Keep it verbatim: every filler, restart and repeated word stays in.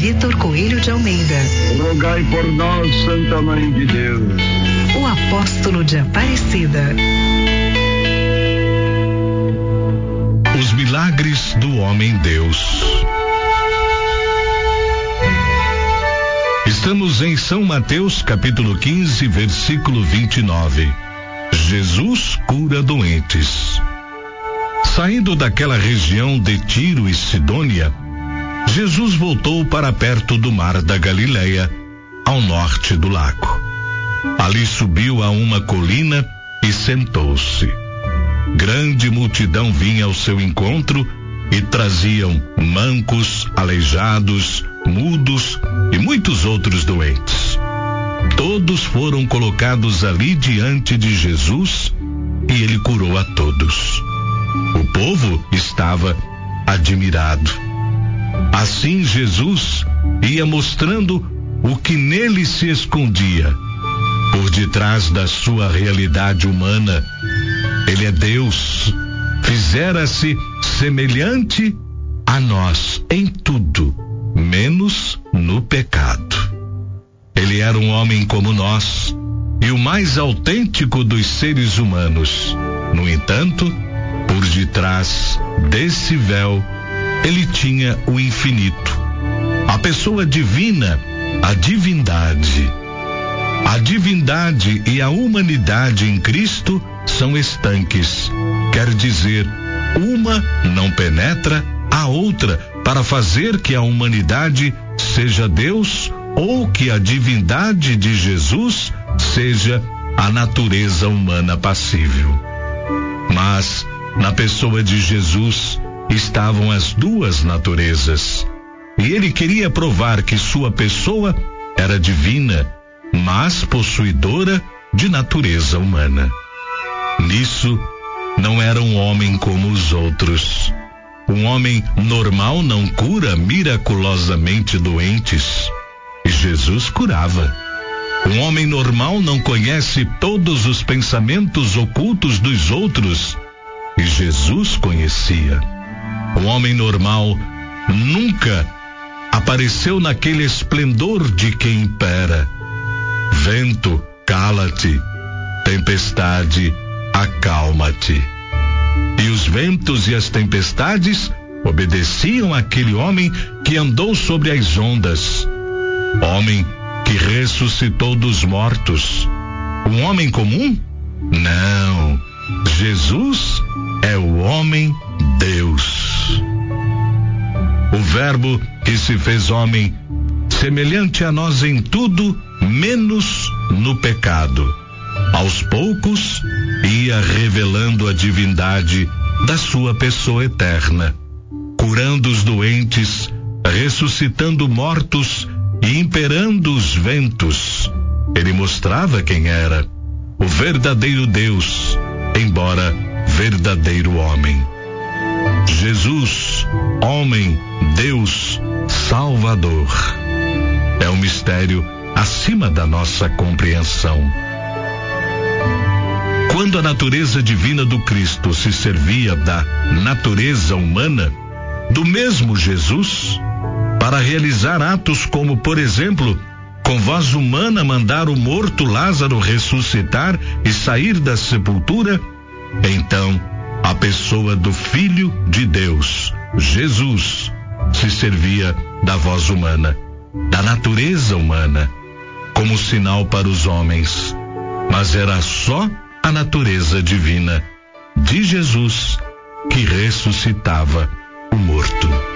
Vitor Coelho de Almeida. Rogai por nós, Santa Mãe de Deus. O apóstolo de Aparecida. Os milagres do homem-Deus. Estamos em São Mateus, capítulo quinze, versículo vinte e nove. Jesus cura doentes. Saindo daquela região de Tiro e Sidônia, Jesus voltou para perto do mar da Galileia, ao norte do lago. Ali subiu a uma colina e sentou-se. Grande multidão vinha ao seu encontro e traziam mancos, aleijados, mudos e muitos outros doentes. Todos foram colocados ali diante de Jesus e ele curou a todos. O povo estava admirado. Assim Jesus ia mostrando o que nele se escondia. Por detrás da sua realidade humana, ele é Deus. Fizera-se semelhante a nós em tudo, menos no pecado. Ele era um homem como nós e o mais autêntico dos seres humanos. No entanto, por detrás desse véu, ele tinha o infinito, a pessoa divina, a divindade. A divindade e a humanidade em Cristo são estanques. Quer dizer, uma não penetra a outra para fazer que a humanidade seja Deus ou que a divindade de Jesus seja a natureza humana passível. Mas na pessoa de Jesus estavam as duas naturezas. E ele queria provar que sua pessoa era divina, mas possuidora de natureza humana. Nisso, não era um homem como os outros. Um homem normal não cura miraculosamente doentes. E Jesus curava. Um homem normal não conhece todos os pensamentos ocultos dos outros. E Jesus conhecia. Um homem normal nunca apareceu naquele esplendor de quem impera. Vento, cala-te. Tempestade, acalma-te. E os ventos e as tempestades obedeciam àquele homem que andou sobre as ondas. Homem que ressuscitou dos mortos. Um homem comum? Não. Jesus é o homem Deus. O Verbo que se fez homem, semelhante a nós em tudo, menos no pecado. Aos poucos, ia revelando a divindade da sua pessoa eterna, curando os doentes, ressuscitando mortos e imperando os ventos. Ele mostrava quem era, o verdadeiro Deus, embora verdadeiro homem. Jesus, homem, Deus, Salvador. É um mistério acima da nossa compreensão. Quando a natureza divina do Cristo se servia da natureza humana, do mesmo Jesus, para realizar atos como, por exemplo, com voz humana mandar o morto Lázaro ressuscitar e sair da sepultura, então a pessoa do Filho de Deus, Jesus, se servia da voz humana, da natureza humana, como sinal para os homens, mas era só a natureza divina de Jesus que ressuscitava o morto.